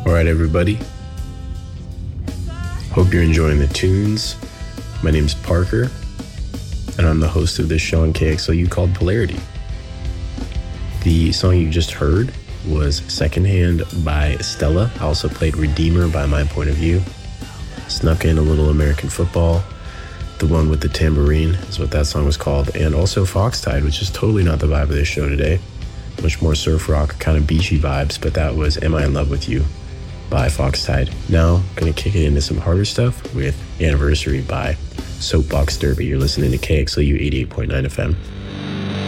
All right, everybody. Hope you're enjoying the tunes. My name's Parker, and I'm the host of this show on KXLU called Polarity. The song you just heard was Secondhand by Stella. I also played Redeemer by My Point of View. Snuck in a little American Football. The one with the tambourine is what that song was called. And also Foxtide, which is totally not the vibe of this show today. Much more surf rock, kind of beachy vibes, but that was Am I in Love With You by Foxtide. Now, gonna kick it into some harder stuff with Anniversary by Soapbox Derby. You're listening to KXLU 88.9 FM.